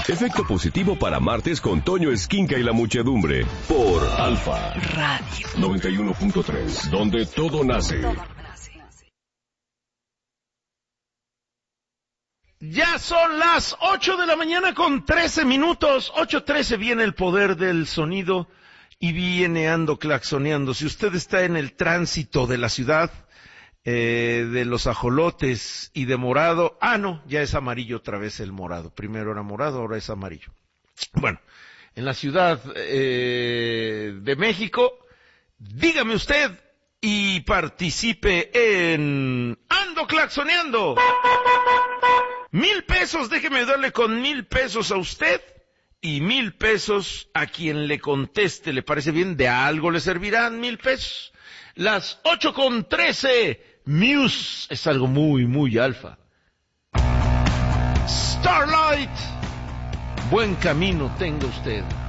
Efecto positivo para martes con Toño Esquinca y la muchedumbre. Por Alfa Radio 91.3, donde todo nace. Ya son las 8 de la mañana con 13 minutos. 8:13 viene el poder del sonido y viene ando claxoneando. Si usted está en el tránsito de la ciudad, de los ajolotes y de morado, no, ya es amarillo otra vez el morado. Primero era morado, ahora es amarillo. Bueno, en la Ciudad de México, dígame usted y participe en Ando Claxoneando. 1,000 pesos, déjeme darle con 1,000 pesos a usted y 1,000 pesos a quien le conteste. ¿Le parece bien? ¿De algo le servirán 1,000 pesos? Las 8:13, Muse es algo muy, muy alfa. Starlight, buen camino tenga usted.